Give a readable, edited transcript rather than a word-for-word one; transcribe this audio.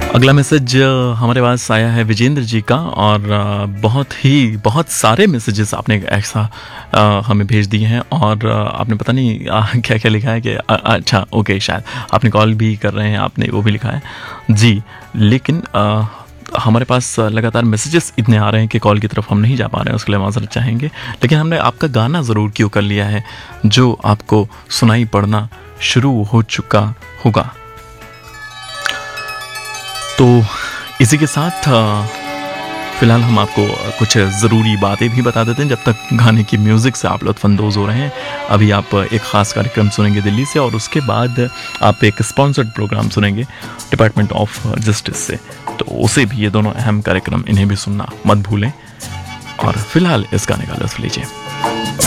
अगला मैसेज हमारे पास आया है विजेंद्र जी का और बहुत सारे मैसेजेस आपने ऐसा हमें भेज दिए हैं और आपने पता नहीं क्या क्या लिखा है कि अच्छा ओके शायद आपने कॉल भी कर रहे हैं, आपने वो भी लिखा है जी। लेकिन हमारे पास लगातार मैसेजेस इतने आ रहे हैं कि कॉल की तरफ हम नहीं जा पा रहे हैं, उसके लिए माजरत चाहेंगे। लेकिन हमने आपका गाना ज़रूर क्यों कर लिया है जो आपको सुनाई पड़ना शुरू हो चुका होगा। तो इसी के साथ फ़िलहाल हम आपको कुछ ज़रूरी बातें भी बता देते हैं जब तक गाने की म्यूज़िक से आप लुत्फ़अंदोज़ हो रहे हैं। अभी आप एक ख़ास कार्यक्रम सुनेंगे दिल्ली से और उसके बाद आप एक स्पॉन्सर्ड प्रोग्राम सुनेंगे डिपार्टमेंट ऑफ जस्टिस से, तो उसे भी, ये दोनों अहम कार्यक्रम, इन्हें भी सुनना मत भूलें। और फ़िलहाल इस गाने का लुत्फ़ लीजिए।